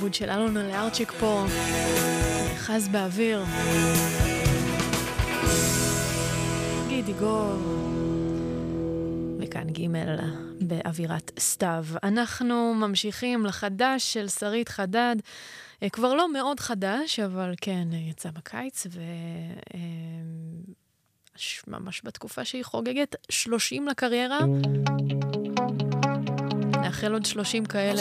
העיבוד של אלונה לארצ'יק פה, חז באוויר. גידי גוב. וכאן ג' באווירת סתיו. אנחנו ממשיכים לחדש של שרית חדד. כבר לא מאוד חדש, אבל כן, יצא בקיץ, ממש בתקופה שהיא חוגגת 30 לקריירה. נאחל עוד 30 כאלה